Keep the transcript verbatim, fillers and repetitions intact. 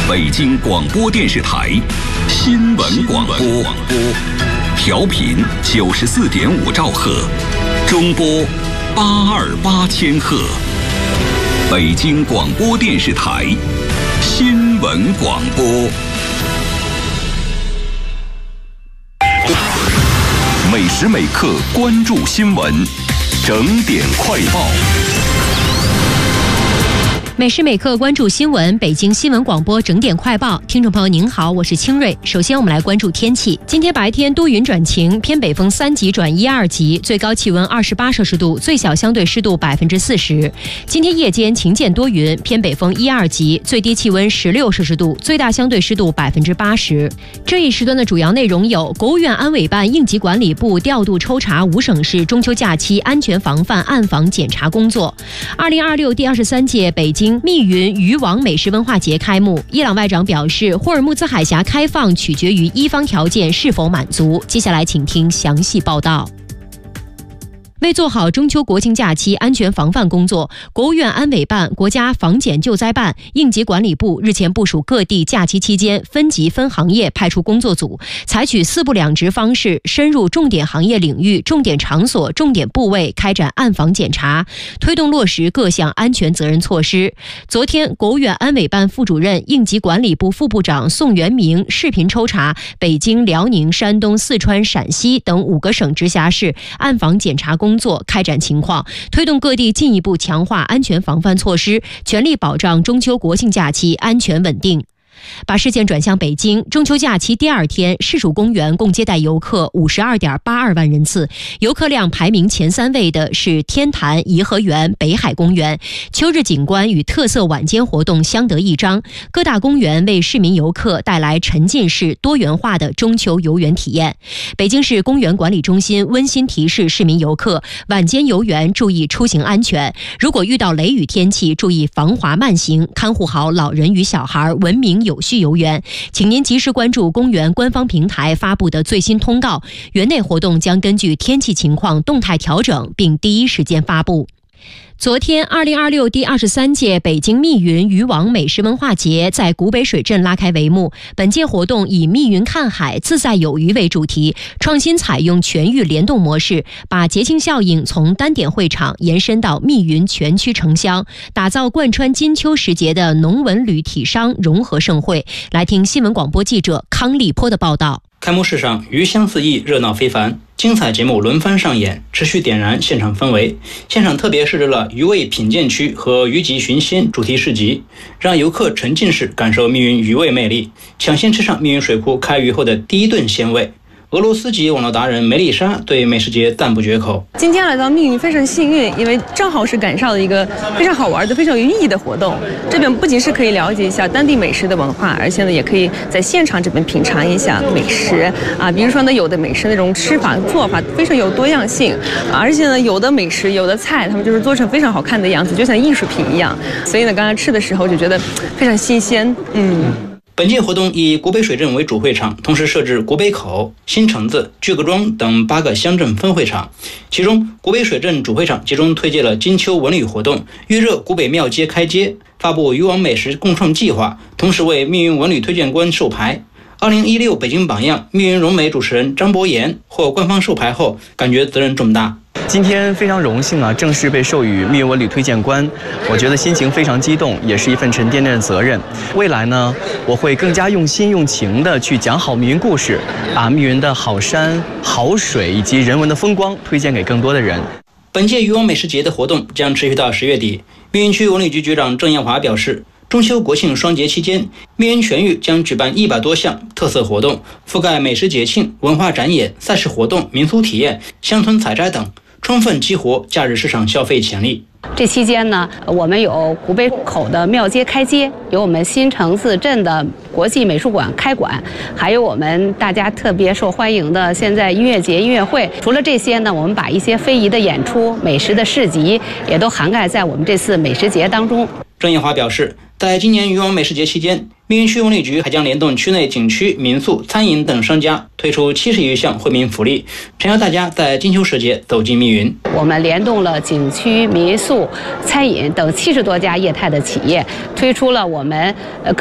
北京广播电视台新闻广播，调频九十四点五兆赫，中波八二八千赫。北京广播电视台新闻广播。每时每刻关注新闻，整点快报。 每时每刻关注新闻，北京新闻广播整点快报。听众朋友您好，我是清瑞。首先我们来关注天气。今天白天多云转晴，偏北风三级转一二级，最高气温二十八摄氏度，最小相对湿度百分之四十。今天夜间晴间多云，偏北风一二级，最低气温十六摄氏度，最大相对湿度百分之八十。这一时段的主要内容有：国务院安委办应急管理部调度抽查五省市中秋假期安全防范暗访检查工作。二零二六第二十三届北京密云渔网美食文化节开幕，伊朗外长表示，霍尔木兹海峡开放取决于一方条件是否满足。接下来请听详细报道。为做好中秋国庆假期安全防范工作，国务院安委办、国家防检救灾办、应急管理部日前部署各地假期期间分级分行业派出工作组，采取四不两直方式，深入重点行业领域、重点场所、重点部位开展暗访检查，推动落实各项安全责任措施。昨天，国务院安委办副主任、应急管理部副部长宋元明视频抽查北京、辽宁、山东、四川、陕西等五个省直辖市暗访检查工作工作开展情况，推动各地进一步强化安全防范措施，全力保障中秋国庆假期安全稳定。把视线转向北京，中秋假期第二天，市属公园共接待游客五十二点八二万人次，游客量排名前三位的是天坛、颐和园、北海公园。秋日景观与特色晚间活动相得益彰，各大公园为市民游客带来沉浸式多元化的中秋游园体验。北京市公园管理中心温馨提示市民游客，晚间游园注意出行安全，如果遇到雷雨天气，注意防滑慢行，看护好老人与小孩，文明有序游园。请您及时关注公园官方平台发布的最新通告，园内活动将根据天气情况动态调整，并第一时间发布。昨天，二零二六第二十三届北京密云渔网美食文化节在古北水镇拉开帷幕。本届活动以密云看海，自在有余为主题，创新采用全域联动模式，把节庆效应从单点会场延伸到密云全区城乡，打造贯穿金秋时节的农文旅体商融合盛会。来听新闻广播记者康立波的报道。 开幕式上，鱼香四溢，热闹非凡，精彩节目轮番上演，持续点燃现场氛围。现场特别设置了鱼味品鉴区和鱼级寻鲜主题市集，让游客沉浸式感受密云鱼味魅力，抢先吃上密云水库开渔后的第一顿鲜味。俄罗斯籍网络达人梅丽莎对美食节赞不绝口。 今天来到密云非常幸运，因为正好是赶上了一个非常好玩的、非常有意义的活动。这边不仅是可以了解一下当地美食的文化，而且呢，也可以在现场这边品尝一下美食啊。比如说呢，有的美食那种吃法做法非常有多样性，而且呢，有的美食、有的菜，他们就是做成非常好看的样子，就像艺术品一样。所以呢，刚刚吃的时候就觉得非常新鲜，嗯。 本届活动以古北水镇为主会场，同时设置古北口、新城子、巨阁庄等八个乡镇分会场。其中，古北水镇主会场集中推介了金秋文旅活动，预热古北庙街开街，发布渔网美食共创计划，同时为密云文旅推荐官授牌。二零一六北京榜样密云融美主持人张博言获官方授牌后，感觉责任重大。 今天非常荣幸啊，正式被授予密云文旅推荐官，我觉得心情非常激动，也是一份沉甸甸的责任。未来呢，我会更加用心用情的去讲好密云故事，把密云的好山、好水以及人文的风光推荐给更多的人。 本届渔网美食节的活动将持续到十月底。密云区文旅局局长郑艳华表示，中秋国庆双节期间，密云全域将举办一百多项特色活动，覆盖美食节庆、文化展演、赛事活动、民俗体验、乡村采摘等，充分激活假日市场消费潜力。 这期间呢，我们有古北口的庙街开街，有我们新城子镇的国际美术馆开馆，还有我们大家特别受欢迎的现在音乐节音乐会。除了这些呢，我们把一些非遗的演出、美食的市集也都涵盖在我们这次美食节当中。 郑艳华表示，在今年渔网美食节期间，密云区文旅局还将联动区内景区、民宿、餐饮等商家，推出七十余项惠民福利，诚邀大家在金秋时节走进密云。 我们联动了景区、民宿、餐饮等七十多家业态的企业，推出了我们呃。